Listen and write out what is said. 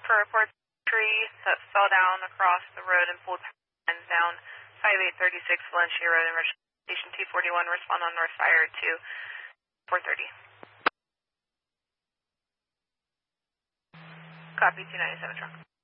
for report tree that fell down across the road and pulled lines down 5836 Valencia Road in Richland. Station 241, respond on North Fire to 430. Copy 297 truck.